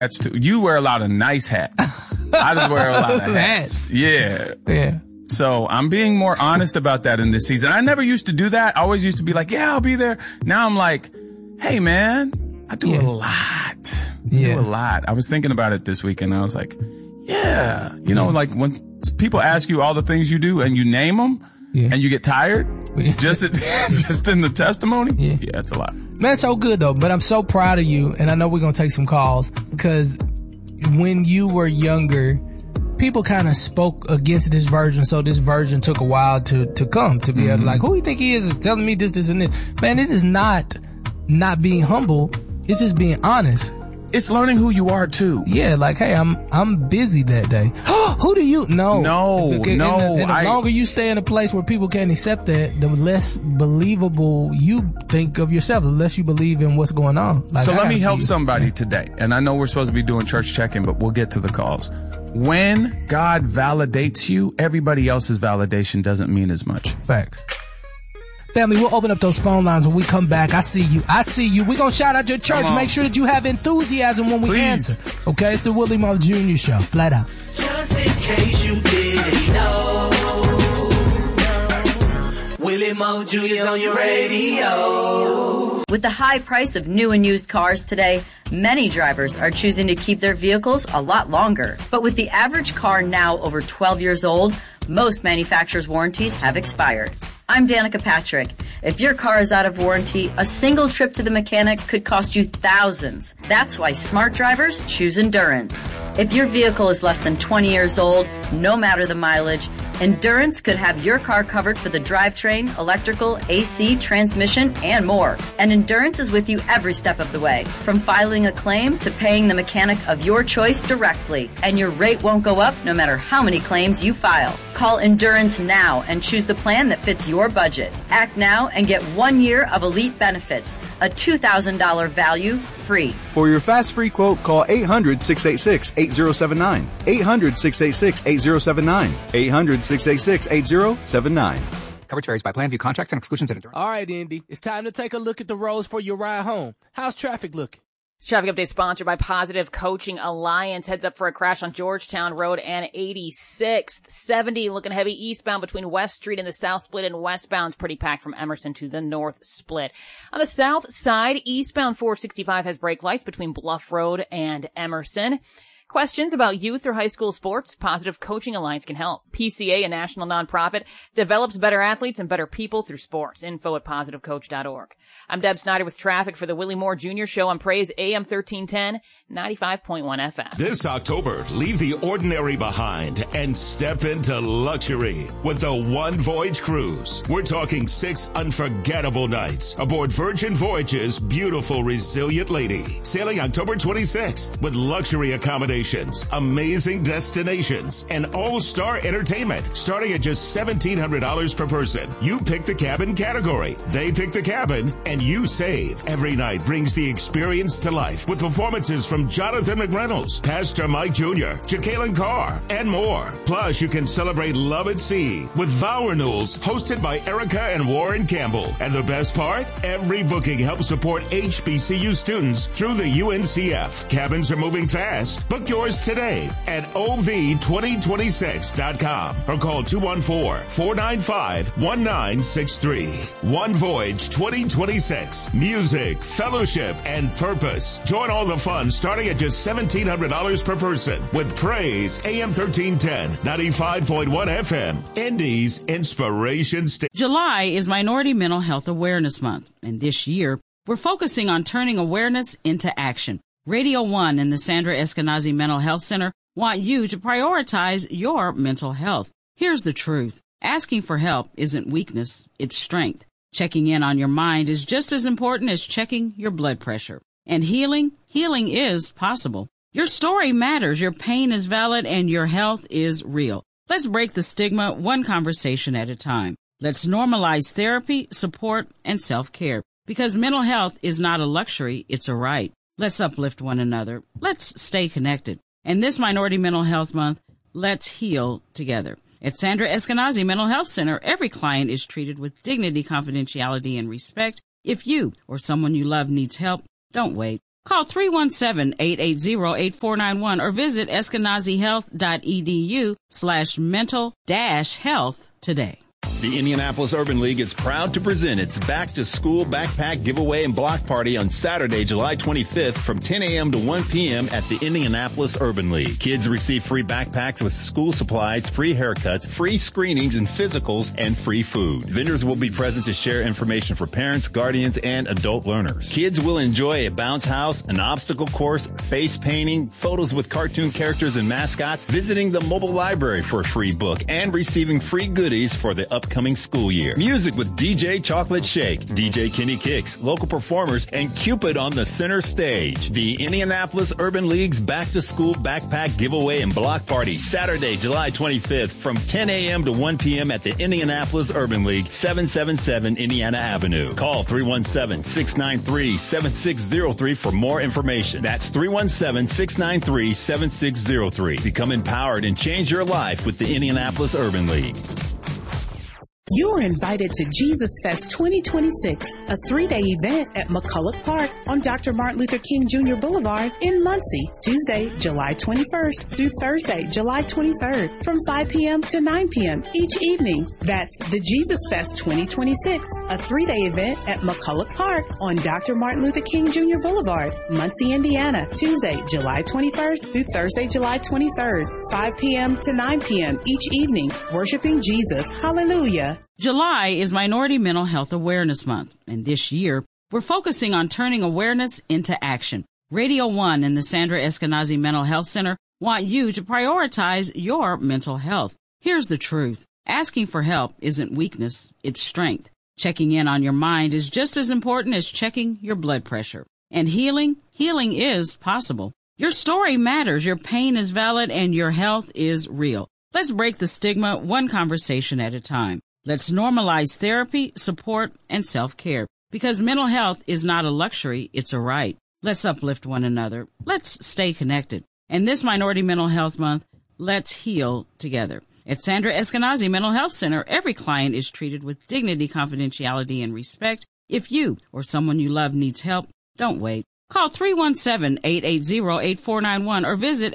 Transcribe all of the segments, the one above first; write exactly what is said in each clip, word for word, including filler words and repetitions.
Hats too. You wear a lot of nice hats. I just wear a lot of hats. Hats. Yeah. Yeah. So I'm being more honest about that in this season. I never used to do that. I always used to be like, yeah, I'll be there. Now I'm like, hey, man, I do Yeah. a lot. Yeah. I do a lot. I was thinking about it this weekend. I was like, yeah. You know, like when people ask you all the things you do and you name them Yeah. and you get tired just at, just in the testimony. Yeah. Yeah, it's a lot. Man, so good though. But I'm so proud of you, and I know we're gonna take some calls because when you were younger, people kind of spoke against this version, so this version took a while to to come to be mm-hmm. able to like, who you think he is? Telling me this, this, and this. Man, it is not not being humble. It's just being honest. It's learning who you are too. Yeah, like, hey, I'm I'm busy that day. Who do you? No, no, and, no. And the, and the I, longer you stay in a place where people can't accept that, the less believable you think of yourself. The less you believe in what's going on. Like, so I let me help be, somebody yeah. today. And I know we're supposed to be doing church check-in, but we'll get to the calls. When God validates you, everybody else's validation doesn't mean as much. Facts. Family, we'll open up those phone lines when we come back. I see you. I see you. We're going to shout out your church. Make sure that you have enthusiasm when we Please. answer. Okay, it's the Willie Moore Junior Show. Flat out. Just in case you didn't know, Willie Moore Junior's on your radio. With the high price of new and used cars today, many drivers are choosing to keep their vehicles a lot longer. But with the average car now over twelve years old, most manufacturers' warranties have expired. I'm Danica Patrick. If your car is out of warranty, a single trip to the mechanic could cost you thousands. That's why smart drivers choose Endurance. If your vehicle is less than twenty years old, no matter the mileage, Endurance could have your car covered for the drivetrain, electrical, A C, transmission, and more. And Endurance is with you every step of the way, from filing a claim to paying the mechanic of your choice directly. And your rate won't go up no matter how many claims you file. Call Endurance now and choose the plan that fits your budget. Act now and get one year of elite benefits, a two thousand dollars value free. For your fast free quote, call eight hundred, six eight six, eight zero seven nine. eight hundred, six eight six, eight zero seven nine. eight hundred, six eight six, eight zero seven nine. Coverage varies by plan, view contracts and exclusions at Endurance. All right, Indy. It's time to take a look at the roads for your ride home. How's traffic looking? This traffic update sponsored by Positive Coaching Alliance. Heads up for a crash on Georgetown Road and eighty-sixth. seventy looking heavy eastbound between West Street and the South Split, and westbound's pretty packed from Emerson to the North Split. On the south side, eastbound four sixty-five has brake lights between Bluff Road and Emerson. Questions about youth or high school sports? Positive Coaching Alliance can help. P C A, a national nonprofit, develops better athletes and better people through sports. Info at positive coach dot org. I'm Deb Snyder with traffic for the Willie Moore Junior Show on Praise A M thirteen ten, ninety-five point one F M. This October, leave the ordinary behind and step into luxury with the One Voyage Cruise. We're talking six unforgettable nights aboard Virgin Voyage's beautiful, resilient lady, sailing October twenty-sixth with luxury accommodations, amazing destinations, and all-star entertainment starting at just seventeen hundred dollars per person. You pick the cabin category, they pick the cabin, and you save. Every night brings the experience to life with performances from Jonathan McReynolds, Pastor Mike Junior, Jacqueline Carr, and more. Plus, you can celebrate love at sea with vow renewals hosted by Erica and Warren Campbell. And the best part? Every booking helps support H B C U students through the U N C F. Cabins are moving fast. Book yours today at O V twenty twenty-six dot com or call two one four, four nine five, one nine six three. One Voyage twenty twenty-six. Music, fellowship, and purpose. Join all the fun starting at just seventeen hundred dollars per person with Praise A M thirteen ten, ninety-five point one F M. Indy's Inspiration Station. July is Minority Mental Health Awareness Month, and this year we're focusing on turning awareness into action. Radio One and the Sandra Eskenazi Mental Health Center want you to prioritize your mental health. Here's the truth. Asking for help isn't weakness, it's strength. Checking in on your mind is just as important as checking your blood pressure. And healing, healing is possible. Your story matters, your pain is valid, and your health is real. Let's break the stigma one conversation at a time. Let's normalize therapy, support, and self-care. Because mental health is not a luxury, it's a right. Let's uplift one another. Let's stay connected. And this Minority Mental Health Month, let's heal together. At Sandra Eskenazi Mental Health Center, every client is treated with dignity, confidentiality, and respect. If you or someone you love needs help, don't wait. Call three one seven, eight eight zero, eight four nine one or visit eskenazihealth.edu slash mental dash health today. The Indianapolis Urban League is proud to present its back-to-school backpack giveaway and block party on Saturday, July twenty-fifth from ten a.m. to one p.m. at the Indianapolis Urban League. Kids receive free backpacks with school supplies, free haircuts, free screenings and physicals, and free food. Vendors will be present to share information for parents, guardians, and adult learners. Kids will enjoy a bounce house, an obstacle course, face painting, photos with cartoon characters and mascots, visiting the mobile library for a free book, and receiving free goodies for the upcoming school year. Music with D J Chocolate Shake, D J Kenny Kicks, local performers, and Cupid on the center stage. The Indianapolis Urban League's back-to-school backpack giveaway and block party, Saturday, July twenty-fifth from ten a.m. to one p.m. at the Indianapolis Urban League, seven seventy-seven Indiana Avenue. Call three one seven, six nine three, seven six zero three for more information. That's three one seven, six nine three, seven six zero three. Become empowered and change your life with the Indianapolis Urban League. You are invited to Jesus Fest twenty twenty-six, a three-day event at McCulloch Park on Doctor Martin Luther King Junior Boulevard in Muncie, Tuesday, July twenty-first through Thursday, July twenty-third, from five p.m. to nine p.m. each evening. That's the Jesus Fest twenty twenty-six, a three-day event at McCulloch Park on Doctor Martin Luther King Junior Boulevard, Muncie, Indiana, Tuesday, July twenty-first through Thursday, July twenty-third, five p.m. to nine p.m. each evening, worshiping Jesus. Hallelujah. July is Minority Mental Health Awareness Month, and this year we're focusing on turning awareness into action. Radio One and the Sandra Eskenazi Mental Health Center want you to prioritize your mental health. Here's the truth. Asking for help isn't weakness, it's strength. Checking in on your mind is just as important as checking your blood pressure. And healing, healing is possible. Your story matters, your pain is valid, and your health is real. Let's break the stigma one conversation at a time. Let's normalize therapy, support, and self-care, because mental health is not a luxury, it's a right. Let's uplift one another. Let's stay connected. And this Minority Mental Health Month, let's heal together. At Sandra Eskenazi Mental Health Center, every client is treated with dignity, confidentiality, and respect. If you or someone you love needs help, don't wait. Call three one seven, eight eight zero, eight four nine one or visit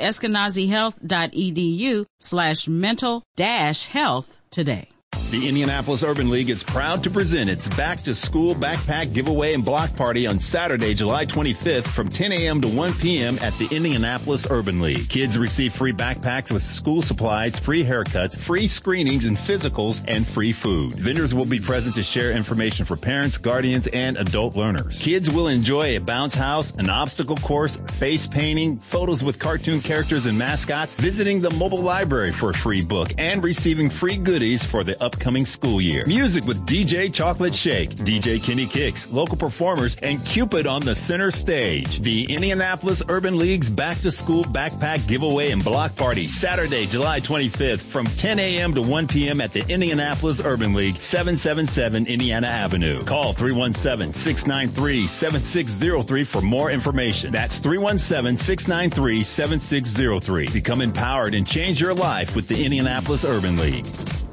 eskenazihealth.edu slash mental dash health today. The Indianapolis Urban League is proud to present its back-to-school backpack giveaway and block party on Saturday, July twenty-fifth from ten a.m. to one p.m. at the Indianapolis Urban League. Kids receive free backpacks with school supplies, free haircuts, free screenings and physicals, and free food. Vendors will be present to share information for parents, guardians, and adult learners. Kids will enjoy a bounce house, an obstacle course, face painting, photos with cartoon characters and mascots, visiting the mobile library for a free book, and receiving free goodies for the upcoming school year. Music with D J Chocolate Shake, D J Kenny Kicks, local performers, and Cupid on the center stage. The Indianapolis Urban League's back-to-school backpack giveaway and block party, Saturday, July twenty-fifth from ten a.m. to one p.m. at the Indianapolis Urban League, seven seventy-seven Indiana Avenue. Call three one seven, six nine three, seven six zero three for more information. That's three one seven, six nine three, seven six zero three. Become empowered and change your life with the Indianapolis Urban League.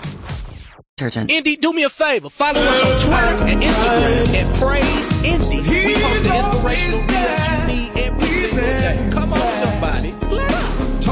Indy, do me a favor. Follow us on Twitter and Instagram at Praise Indy. We post the inspirational videos you need every single day. Come on.